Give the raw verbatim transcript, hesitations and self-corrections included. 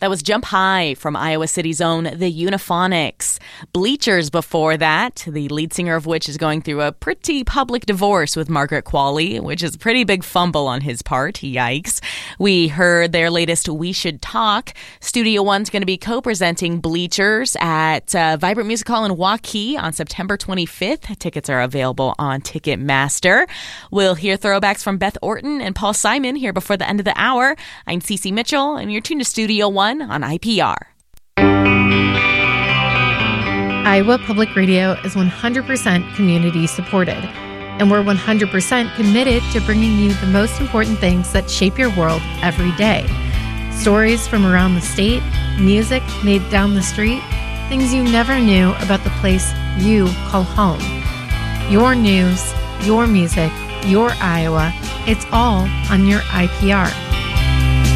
That was Jump High from Iowa City's own The Uniphonics. Bleachers before that, the lead singer of which is going through a pretty public divorce with Margaret Qualley, which is a pretty big fumble on his part. Yikes. We heard their latest We Should Talk. Studio One's going to be co-presenting Bleachers at uh, Vibrant Music Hall in Waukee on September twenty-fifth. Tickets are available on Ticketmaster. We'll hear throwbacks from Beth Orton and Paul Simon here before the end of the hour. I'm Cece Mitchell, and you're tuned to Studio One on I P R. Iowa Public Radio is one hundred percent community supported, and we're one hundred percent committed to bringing you the most important things that shape your world every day. Stories from around the state, music made down the street, things you never knew about the place you call home. Your news, your music, your Iowa, it's all on your I P R.